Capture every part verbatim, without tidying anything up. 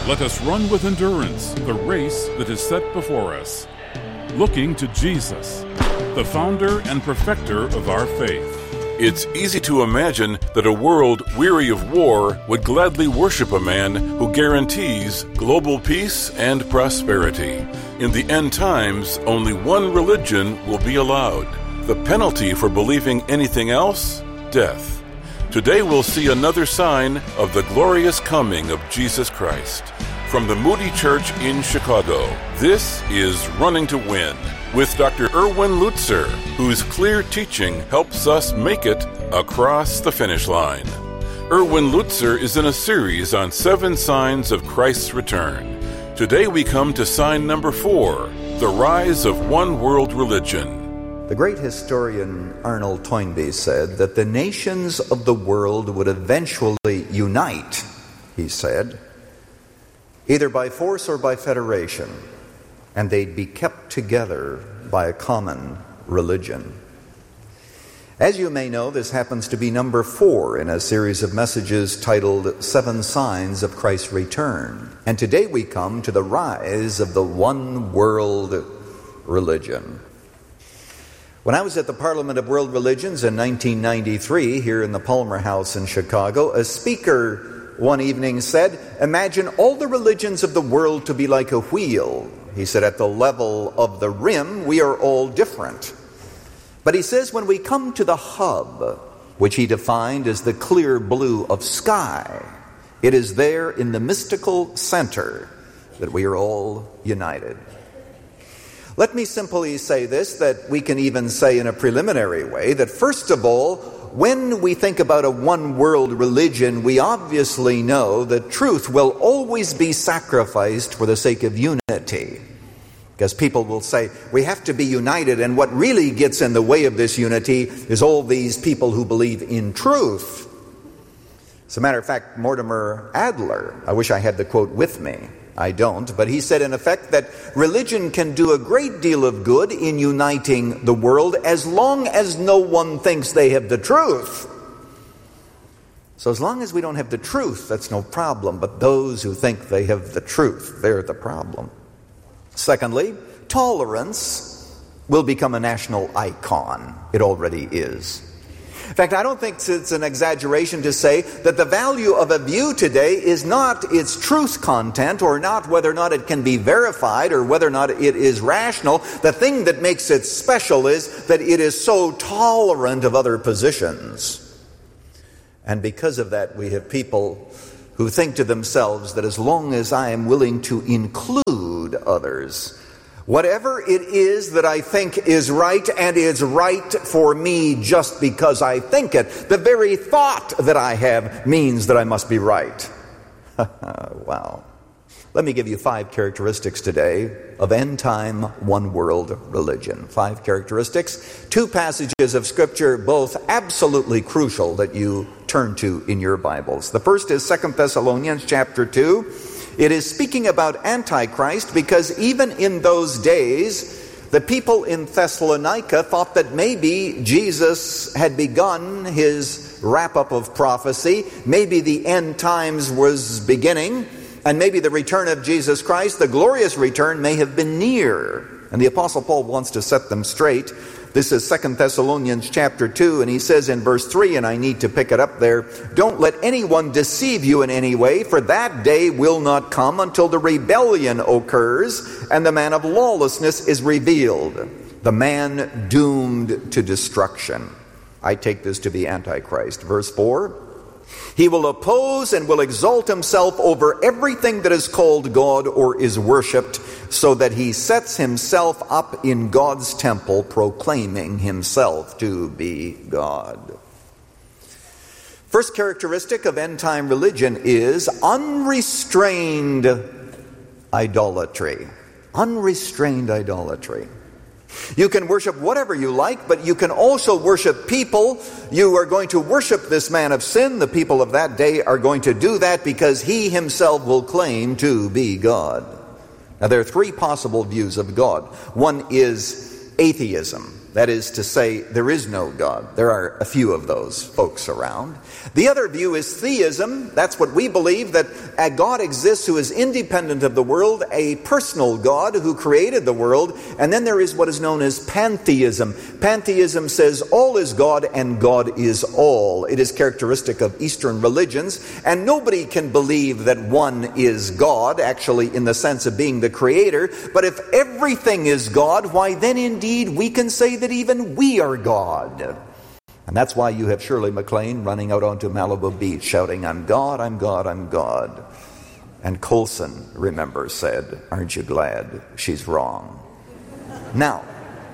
Let us run with endurance the race that is set before us, looking to Jesus, the founder and perfecter of our faith. It's easy to imagine that a world weary of war would gladly worship a man who guarantees global peace and prosperity. In the end times, only one religion will be allowed. The penalty for believing anything else? Death. Today we'll see another sign of the glorious coming of Jesus Christ. From the Moody Church in Chicago, this is Running to Win with Doctor Erwin Lutzer, whose clear teaching helps us make it across the finish line. Erwin Lutzer is in a series on seven signs of Christ's return. Today we come to sign number four, the rise of one world religion. The great historian Arnold Toynbee said that the nations of the world would eventually unite, he said, either by force or by federation, and they'd be kept together by a common religion. As you may know, this happens to be number four in a series of messages titled Seven Signs of Christ's Return. And today we come to the rise of the one world religion. When I was at the Parliament of World Religions in nineteen ninety-three, here in the Palmer House in Chicago, a speaker one evening said, "Imagine all the religions of the world to be like a wheel." He said, "At the level of the rim, we are all different." But he says, when we come to the hub, which he defined as the clear blue of sky, it is there in the mystical center that we are all united. Let me simply say this, that we can even say in a preliminary way, that first of all, when we think about a one-world religion, we obviously know that truth will always be sacrificed for the sake of unity. Because people will say, we have to be united, and what really gets in the way of this unity is all these people who believe in truth. As a matter of fact, Mortimer Adler, I wish I had the quote with me, I don't, but he said in effect that religion can do a great deal of good in uniting the world as long as no one thinks they have the truth. So as long as we don't have the truth, that's no problem, but those who think they have the truth, they're the problem. Secondly, tolerance will become a national icon. It already is. In fact, I don't think it's an exaggeration to say that the value of a view today is not its truth content, or not whether or not it can be verified, or whether or not it is rational. The thing that makes it special is that it is so tolerant of other positions. And because of that, we have people who think to themselves that as long as I am willing to include others, whatever it is that I think is right, and is right for me just because I think it, the very thought that I have means that I must be right. Wow. Let me give you five characteristics today of end-time one-world religion. Five characteristics, two passages of Scripture, both absolutely crucial that you turn to in your Bibles. The first is Second Thessalonians chapter two. It is speaking about Antichrist, because even in those days, the people in Thessalonica thought that maybe Jesus had begun his wrap-up of prophecy. Maybe the end times was beginning, and maybe the return of Jesus Christ, the glorious return, may have been near. And the Apostle Paul wants to set them straight. This is Second Thessalonians chapter two, and he says in verse three, and I need to pick it up there, "Don't let anyone deceive you in any way, for that day will not come until the rebellion occurs and the man of lawlessness is revealed, the man doomed to destruction." I take this to be Antichrist. Verse four, "He will oppose and will exalt himself over everything that is called God or is worshipped, so that he sets himself up in God's temple, proclaiming himself to be God." First characteristic of end-time religion is unrestrained idolatry. Unrestrained idolatry. You can worship whatever you like, but you can also worship people. You are going to worship this man of sin. The people of that day are going to do that because he himself will claim to be God. Now, there are three possible views of God. One is atheism. That is to say, there is no God. There are a few of those folks around. The other view is theism. That's what we believe, that a God exists who is independent of the world, a personal God who created the world. And then there is what is known as pantheism. Pantheism says all is God and God is all. It is characteristic of Eastern religions. And nobody can believe that one is God, actually in the sense of being the creator. But if everything is God, why then indeed we can say that even we are God. And that's why you have Shirley MacLaine running out onto Malibu Beach shouting, I'm God, I'm God, I'm God. And Colson, remember, said, aren't you glad she's wrong? Now,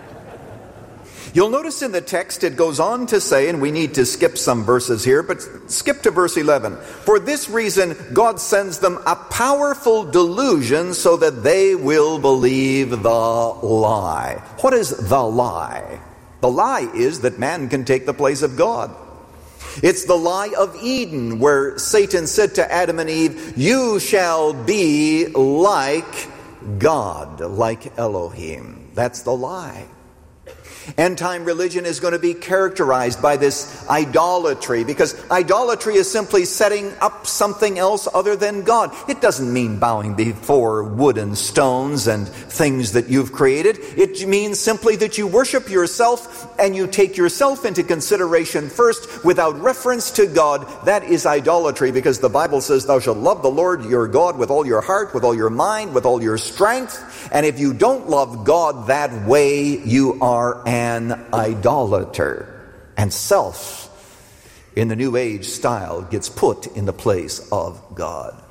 you'll notice in the text it goes on to say, and we need to skip some verses here, but skip to verse eleven. For this reason, God sends them a powerful delusion so that they will believe the lie. What is the lie? The lie is that man can take the place of God. It's the lie of Eden, where Satan said to Adam and Eve, you shall be like God, like Elohim. That's the lie. End-time religion is going to be characterized by this idolatry, because idolatry is simply setting up something else other than God. It doesn't mean bowing before wood and stones and things that you've created. It means simply that you worship yourself and you take yourself into consideration first without reference to God. That is idolatry, because the Bible says thou shalt love the Lord your God with all your heart, with all your mind, with all your strength. And if you don't love God that way, you are an idolater. And self, in the New Age style, gets put in the place of God.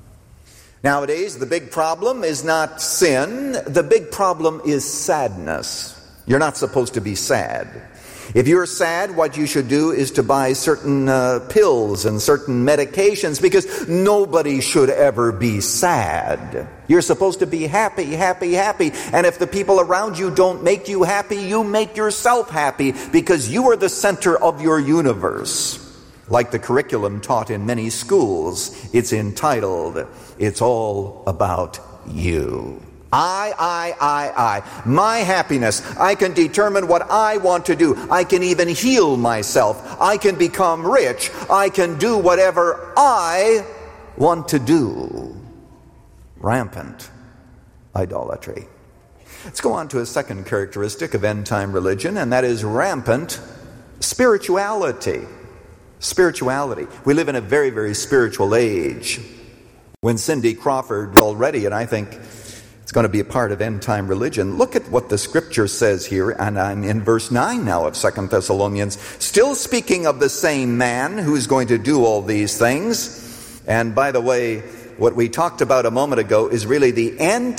Nowadays, the big problem is not sin. The big problem is sadness. You're not supposed to be sad. If you're sad, what you should do is to buy certain uh, pills and certain medications, because nobody should ever be sad. You're supposed to be happy, happy, happy. And if the people around you don't make you happy, you make yourself happy, because you are the center of your universe. Like the curriculum taught in many schools, it's entitled, It's All About You. I, I, I, I. My happiness. I can determine what I want to do. I can even heal myself. I can become rich. I can do whatever I want to do. Rampant idolatry. Let's go on to a second characteristic of end-time religion, and that is rampant spirituality. Spirituality. We live in a very, very spiritual age. When Cindy Crawford already, and I think it's going to be a part of end-time religion. Look at what the Scripture says here, and I'm in verse nine now of Second Thessalonians. Still speaking of the same man who's going to do all these things. And by the way, what we talked about a moment ago is really the end